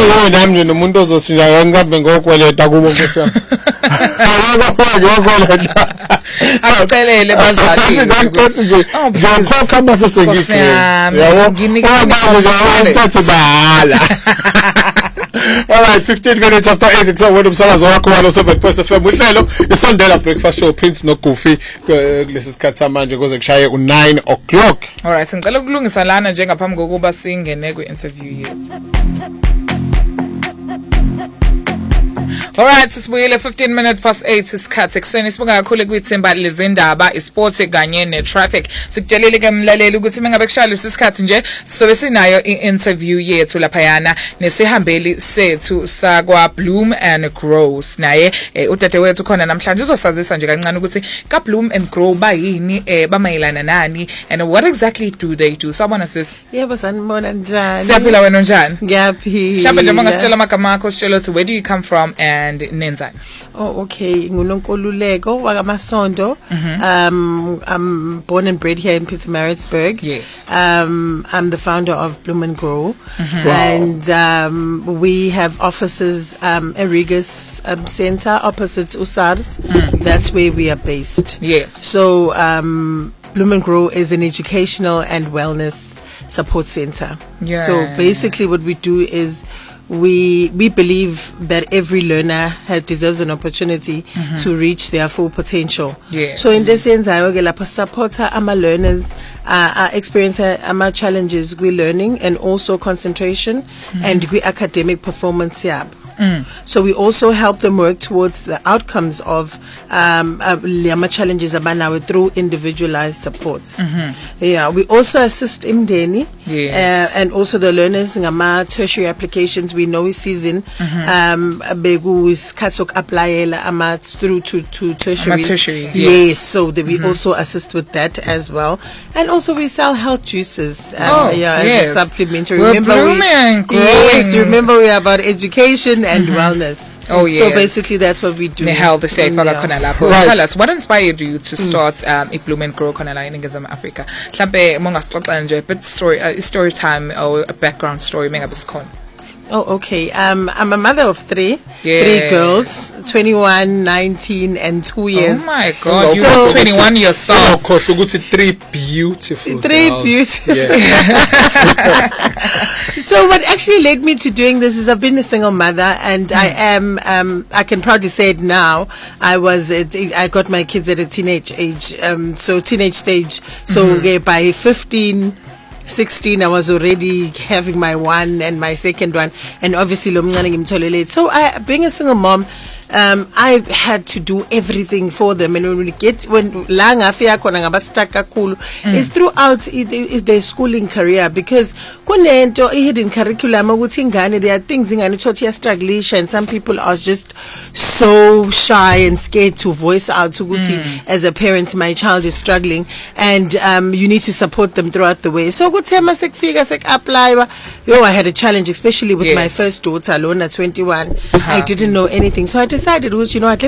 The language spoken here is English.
Hayi nami nomuntu ozothi nje ngihambe ngokweleta kubo nkosiyami. Akucelele bazali. Ngicela nje. Ngiyakhoka mase sengithi. Yabo. Ngithathe bahala. All right, 15 minutes after 8 it's when umsakazo wakho walo 7 FM uhlelo isondela breakfast show Prince no Goofy kulesi sikhathi samanje kuze kushaye u9 o'clock. All right, ngicela ukulungisa lana nje ngaphambi kokuba singene kwi-interview yethu. All right, sibuyele 15 minutes past 8 isikhathi ekseni sibuka kakhulu kwithemba lezindaba isport kanye netraffic. Sikutshelile ke mlaleli ukuthi mengabe kushaya lesikhathi nje sobe sinayo i-interview yethu lapha yana nesihambeli sethu sakwa Bloom and Grow. Naye udadewethu khona namhlanje uzosazisa nje kancane ukuthi ka Bloom and Grow bayini bamayelana nani and what exactly do they do. Sabona sis. Yebo sanibona njani? Siyaphila wena njani? Ngiyaphila. Mhlawumbe nje mangasitshela amagama akho sitshela ukuthi where do you come from and nenzani? Oh, okay. Ngunonkululeko wakamasondo. I'm born and bred here in Pietermaritzburg. Yes. I'm the founder of Bloom and Grow. And we have offices at Regus Center opposite USARS. That's where we are based. Yes. So Bloom and Grow is an educational and wellness support center. Yeah. So basically what we do is we believe that every learner deserves an opportunity to reach their full potential. Yes. So in this sense, I will support our learners experience our challenges with learning and also concentration and with academic performance. So we also help them work towards the outcomes of challenges through individualized supports. Yeah, we also assist imdeni and also the learners in tertiary applications. We know season begu isikhathi apply through to tertiaries. Yes, so that we also assist with that as well. And also we sell health juices as a supplementary. Remember we are about education and wellness. Oh yes. So basically that's what we do. Tell us what inspired you to start Bloom and Grow khona la eNingizimu Afrika. Mhlambe mongasixoxa nje a bit story time or a background story mengabe sikhona. Oh, okay. I'm a mother of three girls, 21, 19, and 2 years. Oh my God, you're 21 yourself. Of course, three beautiful girls. So what actually led me to doing this is I've been a single mother, and I am, I can proudly say it now, I got my kids at a teenage age, so teenage stage. So by 15, 16 I was already having my one and my second one, and obviously so being a single mom, I had to do everything for them, and when it's throughout their schooling career, because hidden curriculum there are things struggle, and some people are just so shy and scared to voice out to as a parent my child is struggling, and you need to support them throughout the way. So apply. I had a challenge, especially with my first daughter Lona, 21. I didn't know anything, so I decided,